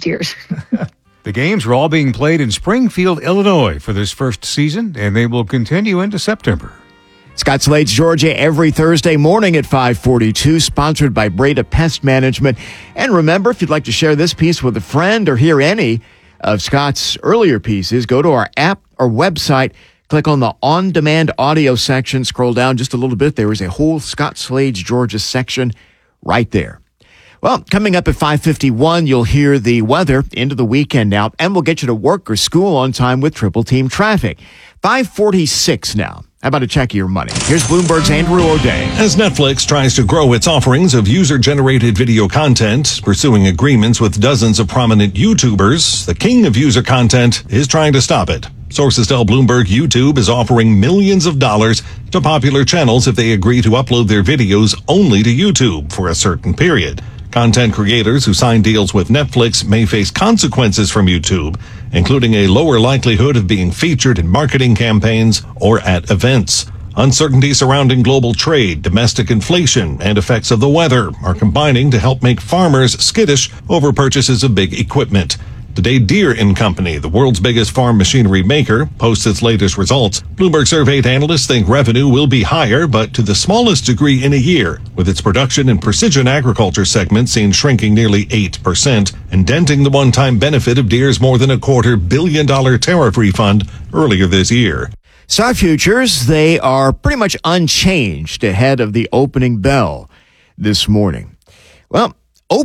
tears. The games are all being played in Springfield, Illinois for this first season, and they will continue into September. Scott Slade's Georgia every Thursday morning at 5:42, sponsored by Breda Pest Management. And remember, if you'd like to share this piece with a friend or hear any of Scott's earlier pieces, go to our app or website, click on the on-demand audio section, scroll down just a little bit. There is a whole Scott Slade's Georgia section right there. Well, coming up at 5:51, you'll hear the weather into the weekend now, and we'll get you to work or school on time with Triple Team Traffic. 5:46 now. How about a check of your money? Here's Bloomberg's Andrew O'Day. As Netflix tries to grow its offerings of user-generated video content, pursuing agreements with dozens of prominent YouTubers, the king of user content is trying to stop it. Sources tell Bloomberg YouTube is offering millions of dollars to popular channels if they agree to upload their videos only to YouTube for a certain period. Content creators who sign deals with Netflix may face consequences from YouTube, including a lower likelihood of being featured in marketing campaigns or at events. Uncertainty surrounding global trade, domestic inflation, and effects of the weather are combining to help make farmers skittish over purchases of big equipment. Today, Deere & Company, the world's biggest farm machinery maker, posts its latest results. Bloomberg surveyed analysts think revenue will be higher, but to the smallest degree in a year, with its production and precision agriculture segment seen shrinking nearly 8% and denting the one-time benefit of Deere's more than $250 million tariff refund earlier this year. Stock futures, they are pretty much unchanged ahead of the opening bell this morning. Well,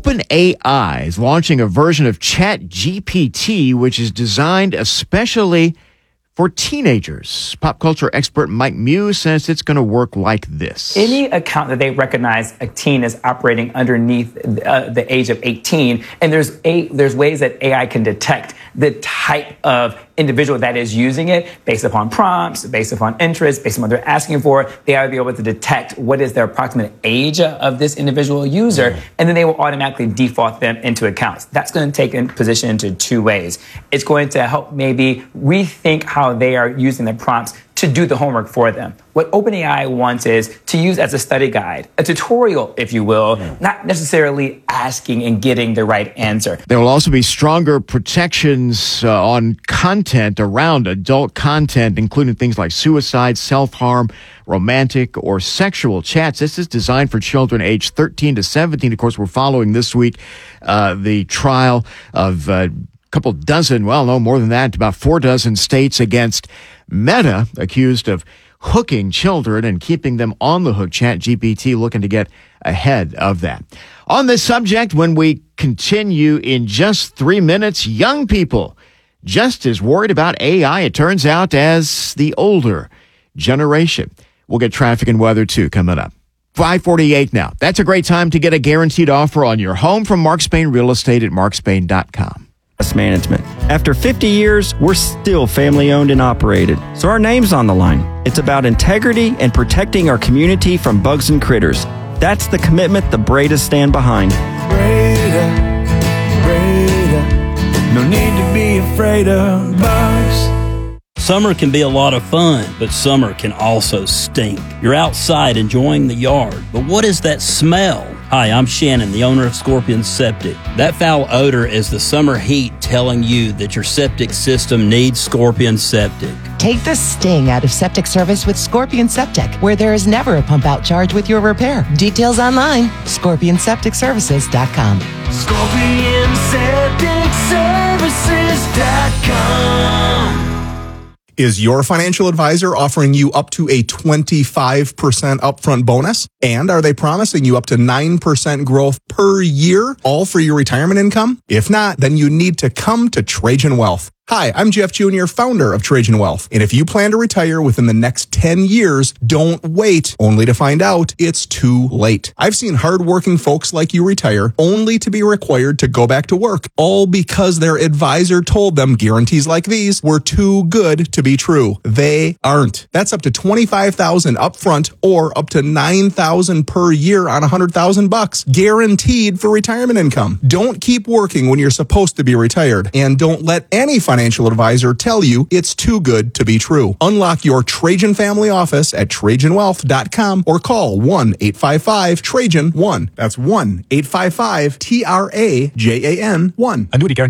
OpenAI is launching a version of ChatGPT, which is designed especially for teenagers. Pop culture expert Mike Muse says it's going to work like this. Any account that they recognize a teen is operating underneath the age of 18, and there's ways that AI can detect the type of individual that is using it based upon prompts, based upon interest, based on what they're asking for. They ought to be able to detect what is their approximate age of this individual user, and then they will automatically default them into accounts. That's going to take in position into two ways. It's going to help maybe rethink how they are using the prompts to do the homework for them. What OpenAI wants is to use as a study guide, a tutorial, if you will, not necessarily asking and getting the right answer. There will also be stronger protections on content around adult content, including things like suicide, self-harm, romantic, or sexual chats. This is designed for children aged 13 to 17. Of course, we're following this week the trial of couple dozen, well, no more than that, about 4 dozen states against Meta, accused of hooking children and keeping them on the hook. ChatGPT looking to get ahead of that. On this subject, when we continue in just 3 minutes, young people just as worried about AI, it turns out, as the older generation. We'll get traffic and weather, too, coming up. 5:48 now. That's a great time to get a guaranteed offer on your home from Mark Spain Real Estate at markspain.com. Management. After 50 years, we're still family owned and operated, so our name's on the line. It's about integrity and protecting our community from bugs and critters. That's the commitment the Bredas stand behind. Breda, no need to be afraid of bugs. Summer can be a lot of fun, but summer can also stink. You're outside enjoying the yard, but what is that smell? Hi, I'm Shannon, the owner of Scorpion Septic. That foul odor is the summer heat telling you that your septic system needs Scorpion Septic. Take the sting out of septic service with Scorpion Septic, where there is never a pump out charge with your repair. Details online, scorpionsepticservices.com. Scorpionsepticservices.com. Is your financial advisor offering you up to a 25% upfront bonus? And are they promising you up to 9% growth per year, all for your retirement income? If not, then you need to come to Trajan Wealth. Hi, I'm Jeff Jr., founder of Trajan Wealth. And if you plan to retire within the next 10 years, don't wait only to find out it's too late. I've seen hardworking folks like you retire only to be required to go back to work, all because their advisor told them guarantees like these were too good to be true. They aren't. That's up to $25,000 upfront or up to $9,000 per year on $100,000 guaranteed for retirement income. Don't keep working when you're supposed to be retired, and don't let any financial advisor tell you it's too good to be true. Unlock your Trajan family office at TrajanWealth.com or call 1-855-TRAJAN-1. That's 1-855-TRAJAN-1. Annuity guarantee.